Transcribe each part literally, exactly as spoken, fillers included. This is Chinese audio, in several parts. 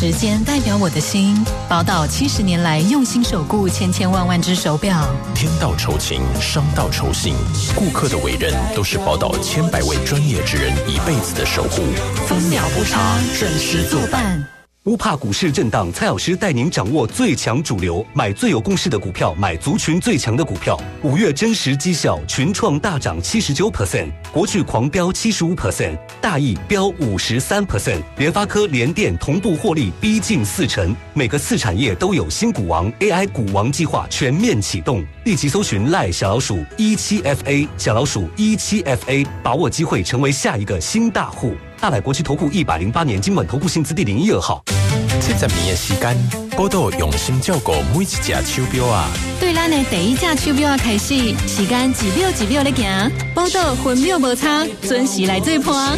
时间代表我的心，宝岛七十年来用心守护千千万万只手表。 天道酬勤，商道酬信，顾客的委任都是宝岛千百位专业职人一辈子的守护。 分秒不差，准时作伴。 乌帕股市震荡，蔡老师带您掌握最强主流，买最有共识的股票，买族群最强的股票。五月真实绩效，群创大涨 百分之七十九， 国巨狂飙 百分之七十五， 大益飙 百分之五十三， 联发科、联电同步获利逼近四成。每个次产业都有新股王 A I 股王计划全面启动，立即搜寻赖小老鼠一七 F A 小老鼠一七 F A， 把握机会成为下一个新大户。大来国际投顾一百零八年金管投顾新字第零一二号。 七十年的时间，宝岛用心照顾每一只手表啊。 对咱的第一只手表啊开始，时间一秒一秒的行，宝岛分秒无差，准时来做伴。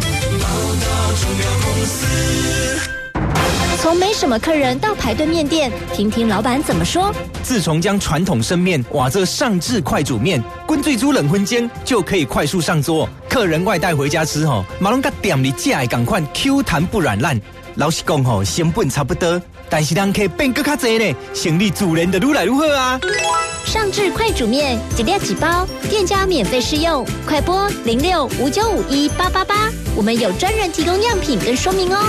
从没什么客人到排队面店，听听老板怎么说。 自从将传统生面瓦这上至快煮面，滚最煮冷荤煎就可以快速上桌。客人外带回家吃吼，马龙甲店里架的赶快 Q 弹不软烂。老实讲吼，成本差不多，但是人客变更较多呢，生意自然就愈来愈好啊。 上至快煮面，一粒几包，店家免费试用，快拨零六五九五一八八八，我们有专人提供样品跟说明哦。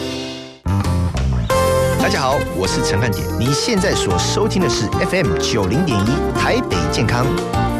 大家好，我是陈汉典，你现在所收听的是 F M 九零点一台北健康。